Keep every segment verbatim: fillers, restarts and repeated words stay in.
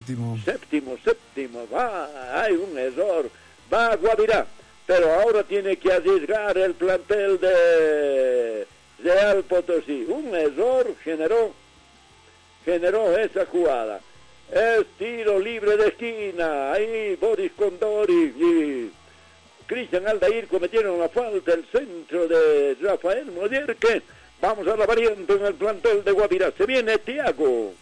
séptimo. Séptimo, séptimo, va, hay un error, va Guavirá, pero ahora tiene que arriesgar el plantel de Real Potosí. Un error generó, generó esa jugada. Es tiro libre de esquina, ahí Boris Condori y Cristian Aldair cometieron la falta, el centro de Rafael Modierque. Vamos a la variante en el plantel de Guavirá, se viene Tiago.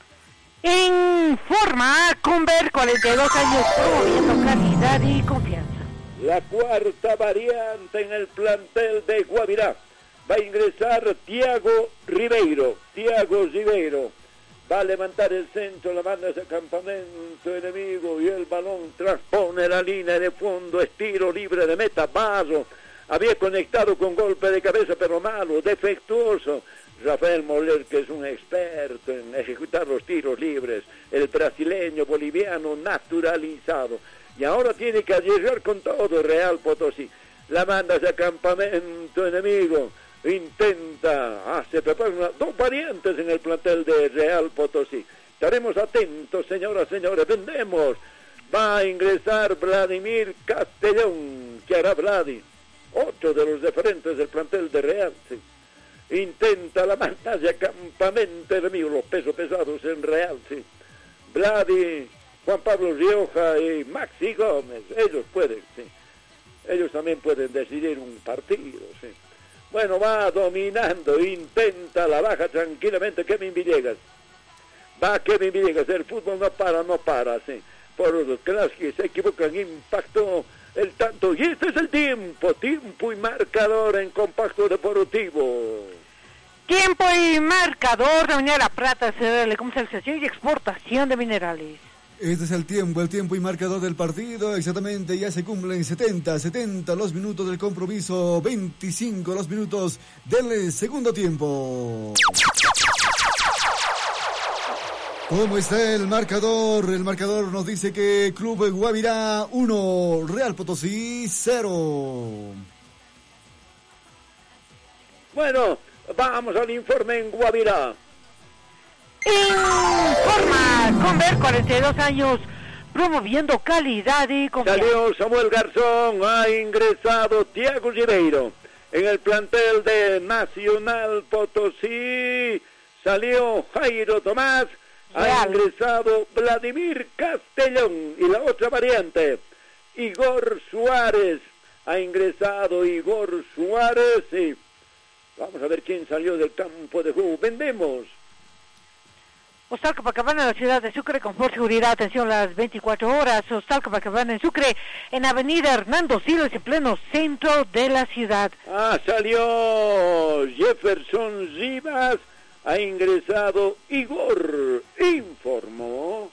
Informa Conver, cuarenta y dos años, promoviendo calidad y confianza. La cuarta variante en el plantel de Guavirá. Va a ingresar Tiago Ribeiro. Tiago Ribeiro va a levantar el centro, la manda hacia campamento enemigo y el balón transpone la línea de fondo, estiro libre de meta. Barro había conectado con golpe de cabeza, pero malo, defectuoso. Rafael Moller, que es un experto en ejecutar los tiros libres, el brasileño boliviano naturalizado, y ahora tiene que arriesgar con todo Real Potosí. La manda hacia campamento enemigo, intenta, ah, se preparan una, dos variantes en el plantel de Real Potosí. Estaremos atentos, señoras, señores, vendemos. Va a ingresar Vladimir Castellón, que hará Vladi, otro de los referentes del plantel de Real, sí. Intenta la pantalla campamento enemigo, los pesos pesados en Real, sí. Vladi, Juan Pablo Rioja y Maxi Gómez, ellos pueden, sí. Ellos también pueden decidir un partido, sí. Bueno, va dominando, intenta la baja tranquilamente Kevin Villegas. Va Kevin Villegas, el fútbol no para, no para, sí. Por los que se equivocan, impactó el tanto, y este es el tiempo, tiempo y marcador en Compacto Deportivo. Tiempo y marcador de Minera Prata, C D L, comercialización y exportación de minerales. Este es el tiempo, el tiempo y marcador del partido, exactamente, ya se cumplen setenta, setenta los minutos del compromiso, veinticinco los minutos del segundo tiempo. ¿Cómo está el marcador? El marcador nos dice que Club Guavirá uno, Real Potosí cero. Bueno, vamos al informe en Guavirá. Informa Conver, cuarenta y dos años, promoviendo calidad y confianza. Salió Samuel Garzón, ha ingresado Tiago Ribeiro. En el plantel de Nacional Potosí salió Jairo Tomás. Ha ingresado Vladimir Castellón. Y la otra variante, Igor Suárez. Ha ingresado Igor Suárez. Y vamos a ver quién salió del campo de juego. Vendemos. Hostal Copacabana en la ciudad de Sucre, confort, seguridad, atención las veinticuatro horas. Hostal Copacabana en Sucre, en avenida Hernando Siles, en pleno centro de la ciudad. Ah, salió Jefferson Rivas. Ha ingresado Igor, informó.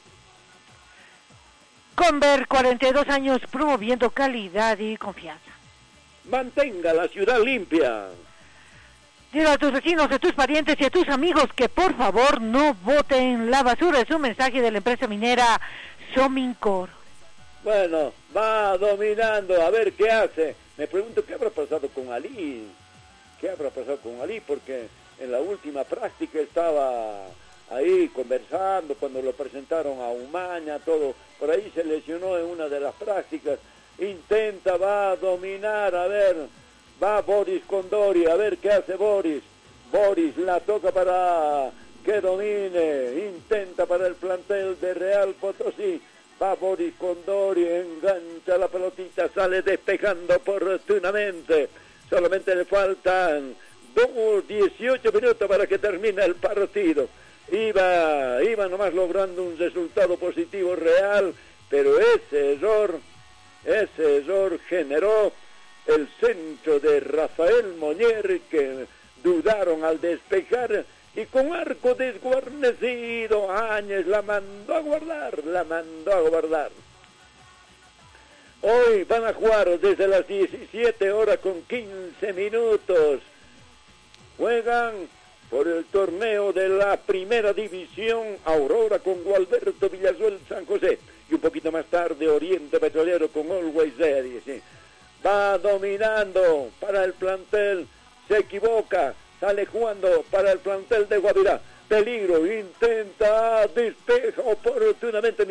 Conver, cuarenta y dos años, promoviendo calidad y confianza. Mantenga la ciudad limpia. Dile a tus vecinos, a tus parientes y a tus amigos que por favor no boten la basura. Es un mensaje de la empresa minera Somincor. Bueno, va dominando, a ver qué hace. Me pregunto qué habrá pasado con Ali. ¿Qué habrá pasado con Ali? Porque en la última práctica estaba ahí conversando cuando lo presentaron a Umaña, todo. Por ahí se lesionó en una de las prácticas. Intenta, va a dominar, a ver, va Boris Condori, a ver qué hace Boris. Boris la toca para que domine, intenta para el plantel de Real Potosí. Va Boris Condori, engancha la pelotita, sale despejando oportunamente. Solamente le faltan dos, dieciocho minutos para que termine el partido. Iba, iba nomás logrando un resultado positivo Real, pero ese error, ese error generó el centro de Rafael Moñer, que dudaron al despejar, y con arco desguarnecido, Áñez la mandó a guardar, la mandó a guardar. Hoy van a jugar desde las diecisiete horas con quince minutos. Juegan por el torneo de la primera división Aurora con Gualberto Villazuel San José. Y un poquito más tarde Oriente Petrolero con Always Ready. ¿Sí? Va dominando para el plantel. Se equivoca. Sale jugando para el plantel de Guavirá. Peligro. Intenta. Despeja oportunamente